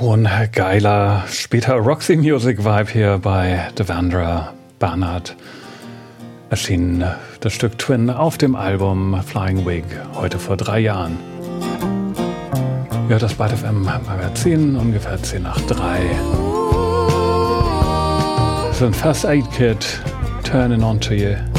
Schon geiler, später Roxy Music Vibe hier bei Devendra Banhart. Erschien das Stück Twin auf dem Album Flying Wig, heute vor 3 Jahren. Ja, das Byte FM Magazin, ungefähr 10 nach 3. Das ist ein First Aid Kit, Turning On To You.